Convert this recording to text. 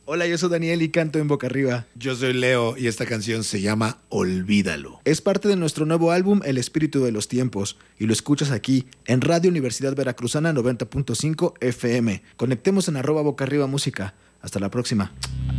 Hola, yo soy Daniel y canto en Boca Arriba. Yo soy Leo y esta canción se llama Olvídalo. Es parte de nuestro nuevo álbum El Espíritu de los Tiempos y lo escuchas aquí en Radio Universidad Veracruzana 90.5 FM. Conectemos en @Boca Arriba Música. Hasta la próxima.